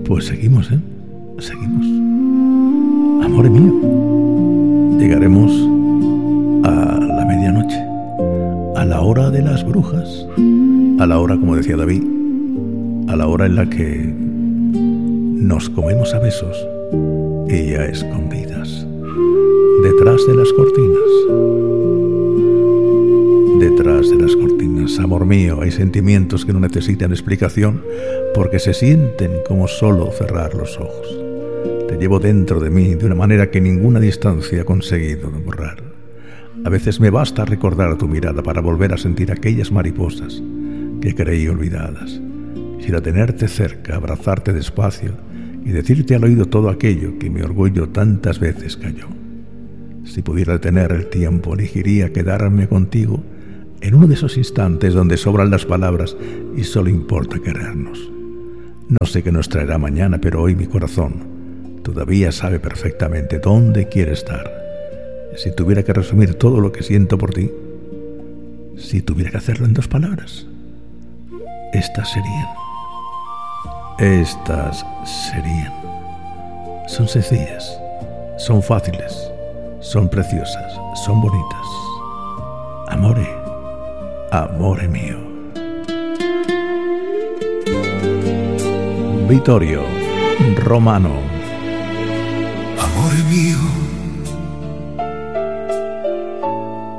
Pues seguimos, seguimos. Amor mío, llegaremos a la medianoche, a la hora de las brujas, a la hora, como decía David, a la hora en la que nos comemos a besos y a escondidas, detrás de las cortinas. Detrás de las cortinas, amor mío, hay sentimientos que no necesitan explicación porque se sienten como solo cerrar los ojos. Te llevo dentro de mí de una manera que ninguna distancia ha conseguido borrar. A veces me basta recordar tu mirada para volver a sentir aquellas mariposas que creí olvidadas. Quisiera tenerte cerca, abrazarte despacio y decirte al oído todo aquello que mi orgullo tantas veces calló. Si pudiera detener el tiempo, elegiría quedarme contigo en uno de esos instantes donde sobran las palabras y solo importa querernos. No sé qué nos traerá mañana, pero hoy mi corazón todavía sabe perfectamente dónde quiere estar. Si tuviera que resumir todo lo que siento por ti, si tuviera que hacerlo en 2 palabras, estas serían. Son sencillas, son fáciles, son preciosas, son bonitas. Amore mío. Vittorio Romano. Amore mio,